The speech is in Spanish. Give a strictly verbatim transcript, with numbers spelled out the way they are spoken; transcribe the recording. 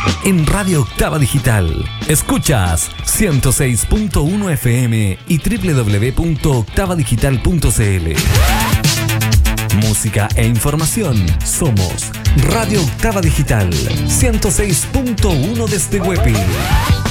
En Radio Octava Digital. Escuchas ciento seis punto uno F M y doble u doble u doble u punto octava digital punto c l. Música e información. Somos Radio Octava Digital ciento seis punto uno desde Huepi.